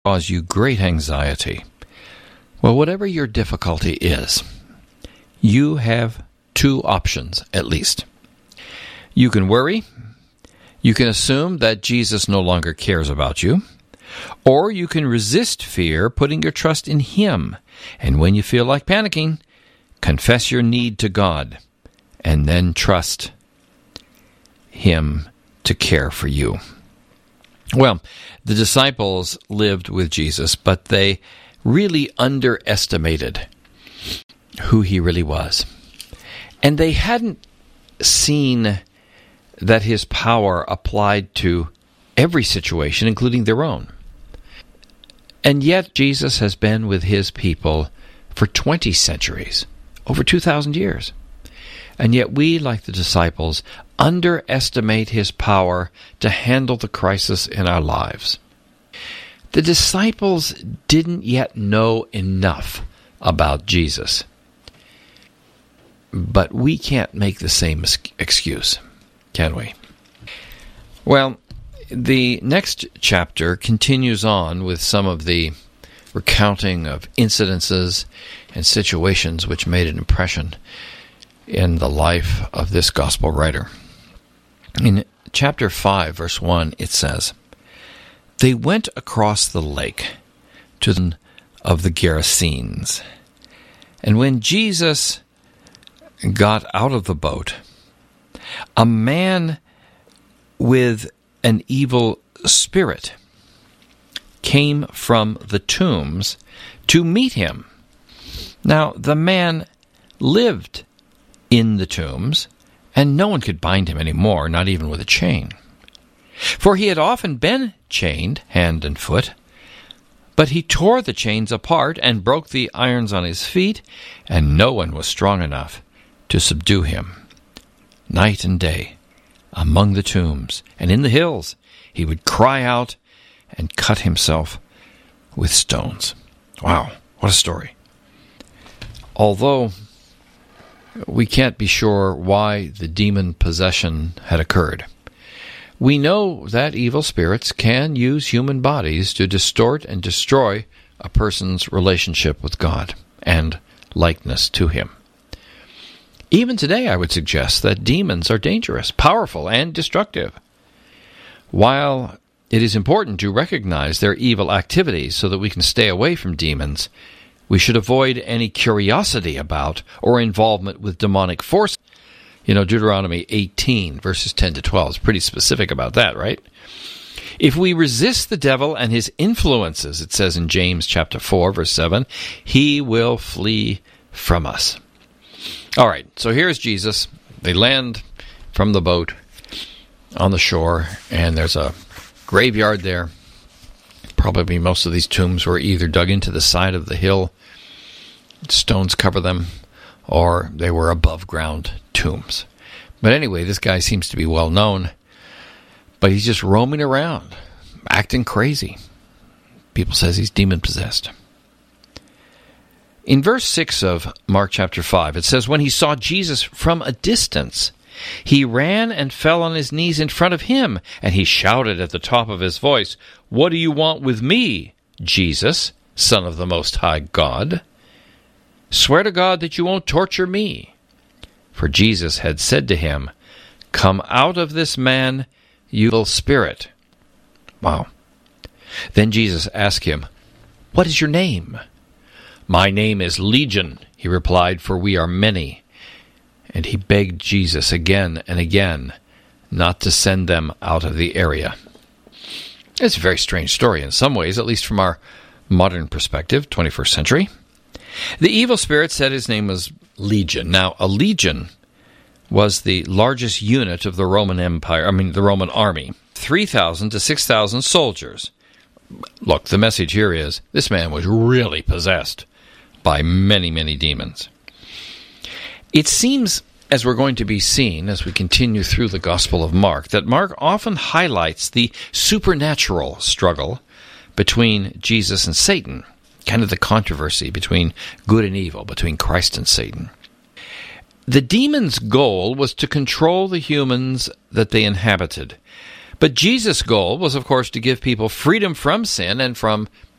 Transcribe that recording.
cause you great anxiety. Well, whatever your difficulty is, you have two options at least. You can worry. You can assume that Jesus no longer cares about you. Or you can resist fear, putting your trust in Him. And when you feel like panicking, confess your need to God, and then trust Him to care for you. Well, the disciples lived with Jesus, but they really underestimated who He really was. And they hadn't seen that His power applied to every situation, including their own. And yet Jesus has been with His people for 20 centuries, over 2,000 years. And yet we, like the disciples, underestimate His power to handle the crisis in our lives. The disciples didn't yet know enough about Jesus. But we can't make the same excuse, can we? Well, the next chapter continues on with some of the recounting of incidences and situations which made an impression in the life of this gospel writer. In chapter 5, verse 1, it says, "They went across the lake to the of the Gerasenes. And when Jesus got out of the boat, a man with an evil spirit came from the tombs to meet him. Now, the man lived in the tombs, and no one could bind him anymore, not even with a chain. For he had often been chained, hand and foot, but he tore the chains apart and broke the irons on his feet, and no one was strong enough to subdue him. Night and day, among the tombs and in the hills, he would cry out and cut himself with stones." Wow, what a story. Although we can't be sure why the demon possession had occurred, we know that evil spirits can use human bodies to distort and destroy a person's relationship with God and likeness to Him. Even today, I would suggest that demons are dangerous, powerful, and destructive. While it is important to recognize their evil activities so that we can stay away from demons, we should avoid any curiosity about or involvement with demonic forces. You know, Deuteronomy 18, verses 10 to 12 is pretty specific about that, right? If we resist the devil and his influences, it says in James chapter 4, verse 7, he will flee from us. All right, so here's Jesus. They land from the boat on the shore, and there's a graveyard there. Probably most of these tombs were either dug into the side of the hill, stones cover them, or they were above-ground tombs. But anyway, this guy seems to be well known, but he's just roaming around, acting crazy. People says he's demon-possessed. In verse 6 of Mark chapter 5, it says, "When he saw Jesus from a distance, he ran and fell on his knees in front of him, and he shouted at the top of his voice, 'What do you want with me, Jesus, Son of the Most High God? Swear to God that you won't torture me.' For Jesus had said to him, 'Come out of this man, you evil spirit.'" Wow. Then Jesus asked him, "What is your name?" "My name is Legion," he replied, "for we are many." And he begged Jesus again and again not to send them out of the area. It's a very strange story in some ways, at least from our modern perspective, 21st century. The evil spirit said his name was Legion. Now, a legion was the largest unit of the Roman Empire, the Roman army. 3,000 to 6,000 soldiers. Look, the message here is, this man was really possessed by many, many demons. It seems, as we're going to be seeing as we continue through the Gospel of Mark, that Mark often highlights the supernatural struggle between Jesus and Satan, kind of the controversy between good and evil, between Christ and Satan. The demons' goal was to control the humans that they inhabited, But Jesus' goal was, of course, to give people freedom from sin and from